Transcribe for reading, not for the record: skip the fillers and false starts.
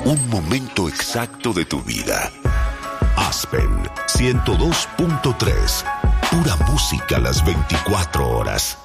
Un momento exacto de tu vida. Aspen 102.3. Pura música las 24 horas.